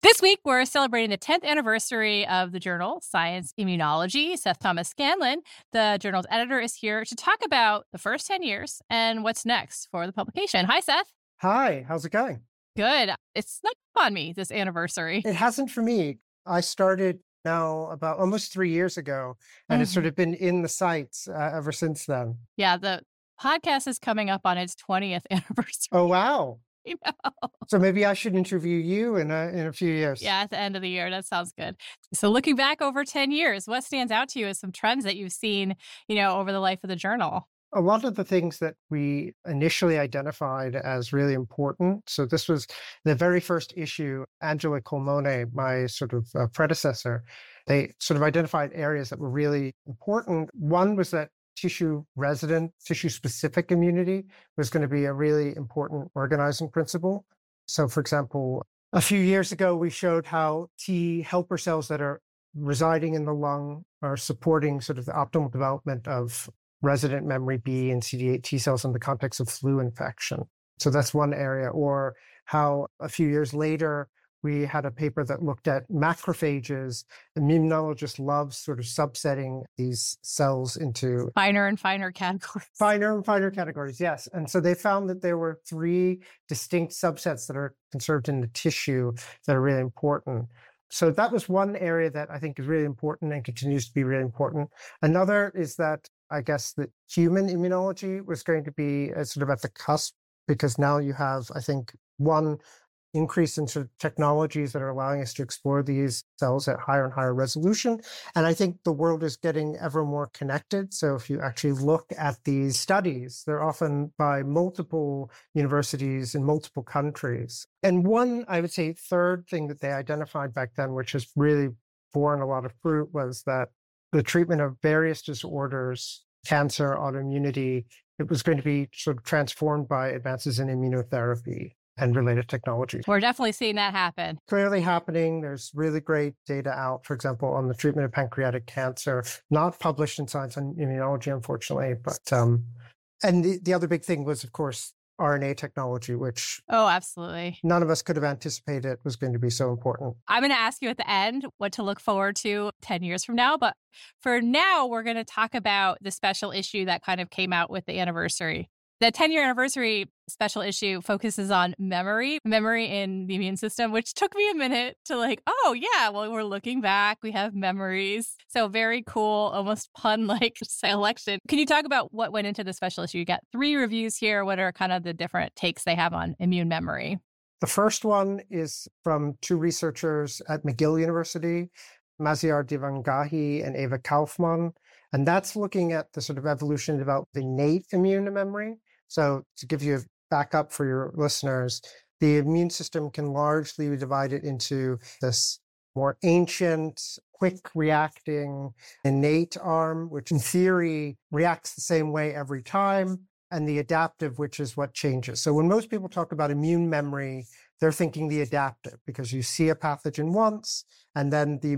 This week, we're celebrating the 10th anniversary of the journal Science Immunology. Seth Thomas Scanlon, the journal's editor, is here to talk about the first 10 years and what's next for the publication. Hi, Seth. Hi, how's it going? Good. It's snuck up on me, this anniversary. It hasn't for me. I started now about almost 3 years ago, and it's sort of been in the sights ever since then. Yeah, the podcast is coming up on its 20th anniversary. Oh, wow. You know? So maybe I should interview you in a few years. Yeah, at the end of the year. That sounds good. So looking back over 10 years, what stands out to you as some trends that you've seen, over the life of the journal? A lot of the things that we initially identified as really important. So this was the very first issue. Angela Colmone, my sort of predecessor, they sort of identified areas that were really important. One was that tissue-resident, tissue-specific immunity was going to be a really important organizing principle. So, for example, a few years ago, we showed how T helper cells that are residing in the lung are supporting sort of the optimal development of resident memory B and CD8 T cells in the context of flu infection. So that's one area. Or how a few years later, we had a paper that looked at macrophages. Immunologists love sort of subsetting these cells into finer and finer categories. Finer and finer categories, yes. And so they found that there were 3 distinct subsets that are conserved in the tissue that are really important. So that was one area that I think is really important and continues to be really important. Another is that I guess that human immunology was going to be sort of at the cusp, because now you have, I think, one increase in sort of technologies that are allowing us to explore these cells at higher and higher resolution. And I think the world is getting ever more connected. So if you actually look at these studies, they're often by multiple universities in multiple countries. And one, I would say, third thing that they identified back then, which has really borne a lot of fruit, was that the treatment of various disorders, cancer, autoimmunity, it was going to be sort of transformed by advances in immunotherapy and related technologies. We're definitely seeing that happen. Clearly happening. There's really great data out, for example, on the treatment of pancreatic cancer, not published in Science on Immunology, unfortunately. But and the other big thing was, of course, RNA technology, which absolutely none of us could have anticipated was going to be so important. I'm going to ask you at the end what to look forward to 10 years from now. But for now, we're going to talk about the special issue that kind of came out with the anniversary. The 10-year anniversary special issue focuses on memory in the immune system, which took me a minute to we're looking back, we have memories. So very cool, almost pun-like selection. Can you talk about what went into the special issue? You got 3 reviews here. What are kind of the different takes they have on immune memory? The first one is from 2 researchers at McGill University, Maziar Divangahi and Eva Kaufmann. And that's looking at the sort of evolution of the innate immune memory. So to give you a backup for your listeners, the immune system can largely be divided into this more ancient, quick reacting innate arm, which in theory reacts the same way every time, and the adaptive, which is what changes. So when most people talk about immune memory, they're thinking the adaptive, because you see a pathogen once, and then the